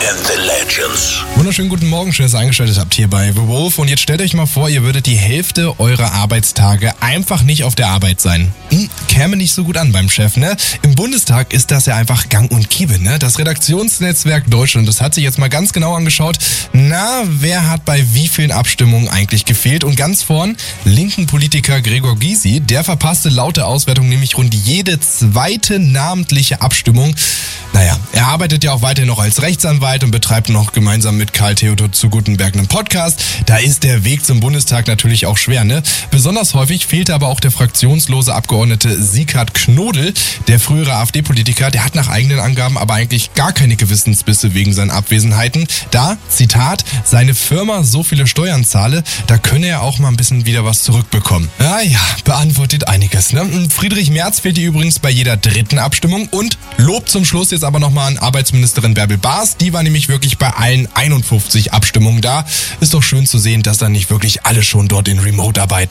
and the Legends. Wunderschönen guten Morgen, schön, dass ihr eingeschaltet habt hier bei The Wolf. Und jetzt stellt euch mal vor, ihr würdet die Hälfte eurer Arbeitstage einfach nicht auf der Arbeit sein. Käme nicht so gut an beim Chef, ne? Im Bundestag ist das ja einfach gang und gäbe, ne? Das Redaktionsnetzwerk Deutschland, das hat sich jetzt mal ganz genau angeschaut. Na, wer hat bei wie vielen Abstimmungen eigentlich gefehlt? Und ganz vorn, linken Politiker Gregor Gysi, der verpasste laut der Auswertung nämlich rund jede zweite namentliche Abstimmung. Naja, er arbeitet ja auch weiterhin noch als Rechtsanwalt und betreibt noch gemeinsam mit Karl Theodor zu Guttenberg einen Podcast. Da ist der Weg zum Bundestag natürlich auch schwer, ne? Besonders häufig fehlte aber auch der fraktionslose Abgeordnete Sieghard Knodel, der frühere AfD-Politiker. Der hat nach eigenen Angaben aber eigentlich gar keine Gewissensbisse wegen seinen Abwesenheiten. Da, Zitat, seine Firma so viele Steuern zahle, da könne er auch mal ein bisschen wieder was zurückbekommen. Ja, beantwortet einiges, ne? Friedrich Merz fehlt hier übrigens bei jeder dritten Abstimmung und Lob zum Schluss jetzt aber nochmal an Arbeitsministerin Bärbel Baas. Die war nämlich wirklich bei allen 51 Abstimmungen da. Ist doch schön zu sehen, dass da nicht wirklich alle schon dort in Remote arbeiten.